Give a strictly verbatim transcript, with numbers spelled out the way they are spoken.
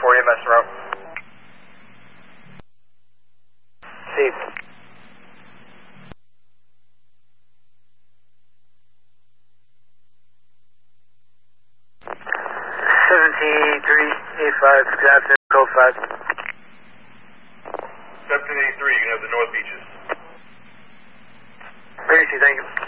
four E M S route. See. seventeen three eighty-five, good afternoon, code five. seventeen eighty-three, you can have the North Beaches. Thank you, thank you.